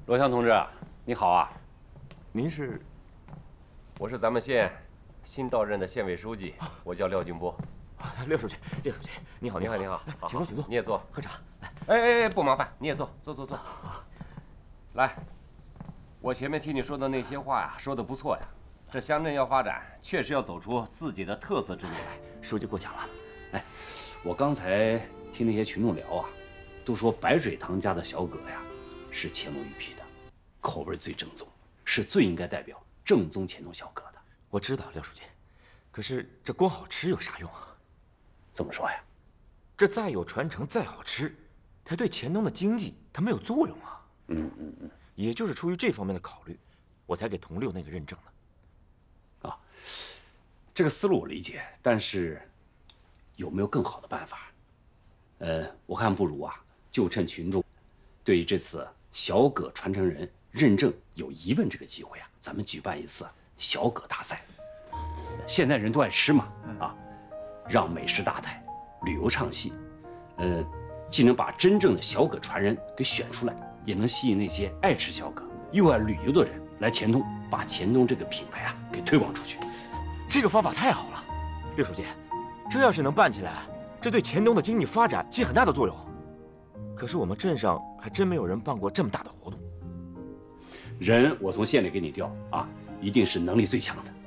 罗翔同志，你好啊！ 您是？ 我是咱们县新到任的县委书记，我叫廖俊波。 廖书记，廖书记，你好， 你好，你好， 请坐，请坐， 你也坐， 喝茶。来， 哎，不麻烦，你也坐，坐。来，我前面听你说的那些话呀，说的不错呀。这乡镇要发展，确实要走出自己的特色之路来。 书记过奖了。 哎，我刚才听那些群众聊啊，都说白水堂家的小葛呀，是乾隆御批的，口味最正宗，是最应该代表正宗乾隆小葛的。 我知道，廖书记，可是这光好吃有啥用啊？ 怎么说呀？ 这再有传承，再好吃，它对乾隆的经济它没有作用啊。也就是出于这方面的考虑，我才给同六那个认证的。 啊，这个思路我理解，但是有没有更好的办法？我看不如啊，就趁群众对于这次小葛传承人认证有疑问这个机会啊，咱们举办一次小葛大赛。现在人都爱吃嘛，啊，让美食大台、旅游唱戏，既能把真正的小葛传人给选出来，也能吸引那些爱吃小葛又爱旅游的人来乾东，把乾东这个品牌啊给推广出去。 这个方法太好了，六书记，这要是能办起来，这对乾东的经济发展起很大的作用。可是我们镇上还真没有人办过这么大的活动。 人我从县里给你调啊，一定是能力最强的。